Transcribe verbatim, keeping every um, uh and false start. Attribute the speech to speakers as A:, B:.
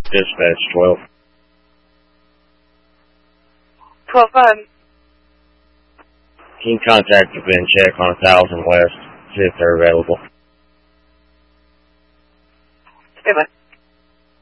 A: Dispatch twelve.
B: twelve five.
A: Can you contact the VIN check on one thousand West, see if they're available?
B: Okay, bye.